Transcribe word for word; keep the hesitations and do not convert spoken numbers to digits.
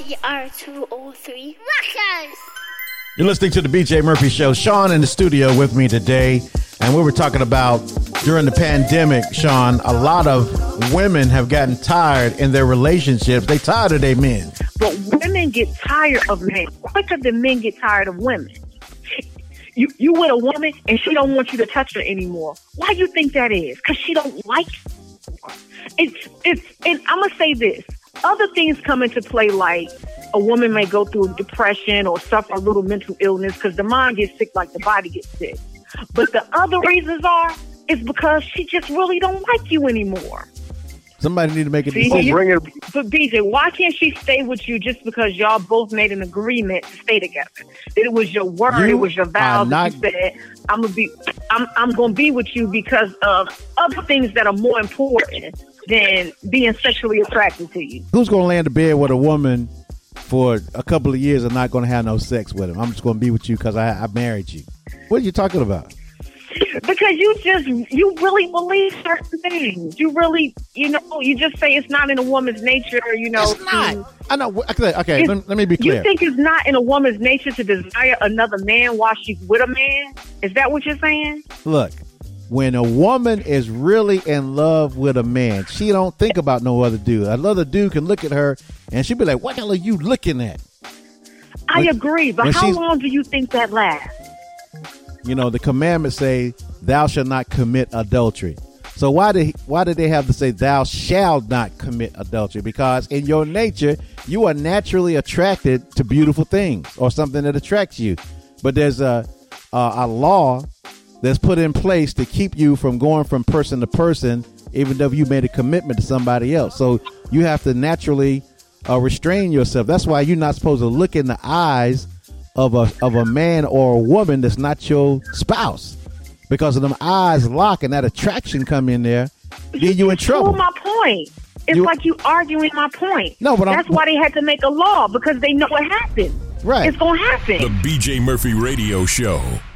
We are two oh three Rockers. You're listening to the B J Murphy Show. Sean in the studio with me today, and we were talking about during the pandemic, Sean, a lot of women have gotten tired in their relationships. They tired of their men. But women get tired of men quicker than men get tired of women. You you with a woman and she don't want you to touch her anymore. Why do you think that is? Because she don't like you. It's it's and I'm gonna say this. Other things come into play, like a woman may go through depression or suffer a little mental illness because the mind gets sick like the body gets sick. But the other reasons are is because she just really don't like you anymore. Somebody need to make a See, decision. bring it. But B J, why can't she stay with you just because y'all both made an agreement to stay together? That it was your word, You it was your vow. not- You said, "I'm gonna be, I'm, I'm gonna be with you because of other things that are more important than being sexually attracted to you." Who's going to lay in the bed with a woman for a couple of years and not going to have no sex with him? I'm just going to be with you because I, I married you. What are you talking about? Because you just, you really believe certain things. You really, you know, you just say it's not in a woman's nature, you know. It's not. to- I know. Okay, okay It's- let, let me be clear. You think it's not in a woman's nature to desire another man while she's with a man? Is that what you're saying? Look, when a woman is really in love with a man, she don't think about no other dude. Another dude can look at her and she'll be like, what the hell are you looking at? I When- agree, but when how she's- long do you think that lasts? You know, the commandments say, thou shalt not commit adultery. So why did why did they have to say thou shalt not commit adultery? Because in your nature, you are naturally attracted to beautiful things or something that attracts you. But there's a a, a law that's put in place to keep you from going from person to person, even though you made a commitment to somebody else. So you have to naturally uh, restrain yourself. That's why you're not supposed to look in the eyes of a of a man or a woman that's not your spouse, because of them eyes lock and that attraction come in there, then you in trouble. Prove my point. It's You- like you arguing my point. No, but I'm- that's why they had to make a law, because they know what happened. Right. It's gonna happen. The B J Murphy Radio Show.